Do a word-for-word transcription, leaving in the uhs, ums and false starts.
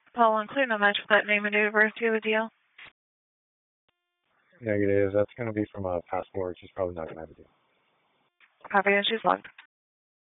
Paul, include no match with that name and date of birth. Do you have a deal? Negative. That's going to be from a passport. She's probably not going to have a deal. Copy, and she's logged.